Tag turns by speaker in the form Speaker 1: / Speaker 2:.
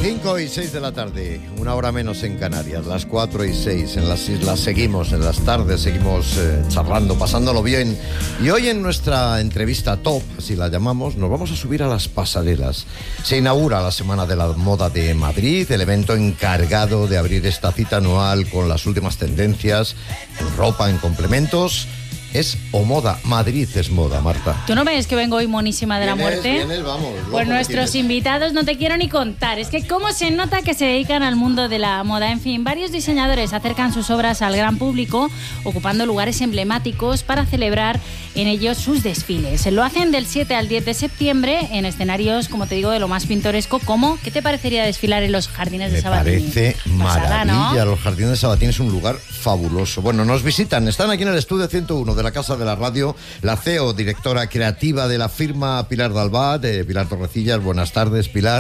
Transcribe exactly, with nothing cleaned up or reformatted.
Speaker 1: cinco y seis de la tarde, una hora menos en Canarias, las cuatro y seis en las islas. Seguimos en las tardes, seguimos eh, charlando, pasándolo bien. Y hoy en nuestra entrevista top, así la llamamos, nos vamos a subir a las pasarelas. Se inaugura la Semana de la Moda de Madrid, el evento encargado de abrir esta cita anual con las últimas tendencias en ropa, en complementos. Es o moda, Madrid es moda, Marta.
Speaker 2: ¿Tú no ves que vengo hoy monísima de la muerte?
Speaker 1: Vienes, vamos.
Speaker 2: Pues nuestros
Speaker 1: tienes.
Speaker 2: invitados no te quiero ni contar. Es que cómo se nota que se dedican al mundo de la moda. En fin, varios diseñadores acercan sus obras al gran público, ocupando lugares emblemáticos para celebrar en ellos sus desfiles. Lo hacen del siete al diez de septiembre en escenarios, como te digo, de lo más pintoresco, como ¿qué te parecería desfilar en los Jardines de Sabatini?
Speaker 1: Me parece
Speaker 2: Pasada,
Speaker 1: maravilla,
Speaker 2: ¿no?
Speaker 1: Los Jardines de Sabatini es un lugar fabuloso. Bueno, nos visitan, están aquí en el estudio ciento uno de la Casa de la Radio, la C E O, directora creativa de la firma Pilar Dalbá, de Pilar Torrecillas. Buenas tardes, Pilar.